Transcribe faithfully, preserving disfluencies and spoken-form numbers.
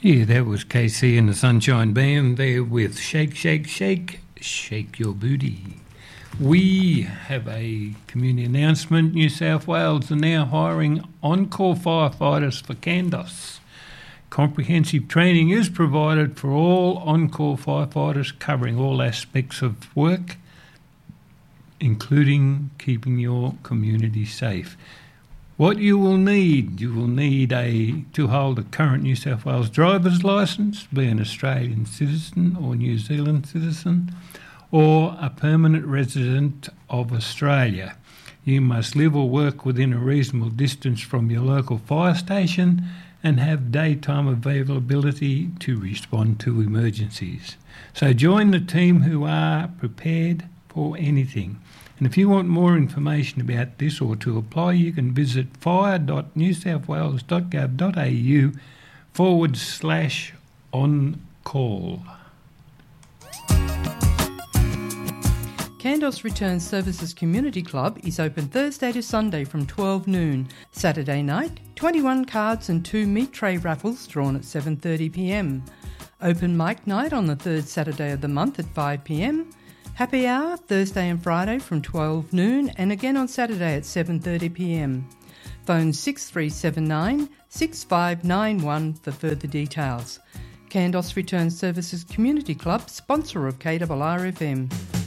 Yeah, that was K C and the Sunshine Band there with Shake, Shake, Shake, Shake Your Booty. We have a community announcement. New South Wales are now hiring on-call firefighters for Candos. Comprehensive training is provided for all on-call firefighters, covering all aspects of work, including keeping your community safe. What you will need, you will need a to hold a current New South Wales driver's licence, be an Australian citizen or New Zealand citizen, or a permanent resident of Australia. You must live or work within a reasonable distance from your local fire station and have daytime availability to respond to emergencies. So join the team who are prepared for anything. And if you want more information about this or to apply, you can visit fire.newsouthwales.gov.au forward slash on call. Candos Return Services Community Club is open Thursday to Sunday from twelve noon. Saturday night, twenty-one cards and two meat tray raffles drawn at seven thirty p m. Open mic night on the third Saturday of the month at five p m. Happy hour Thursday and Friday from twelve noon and again on Saturday at seven thirty p m. Phone six three seven nine, six five nine one for further details. Candos Return Services Community Club, sponsor of K R R F M.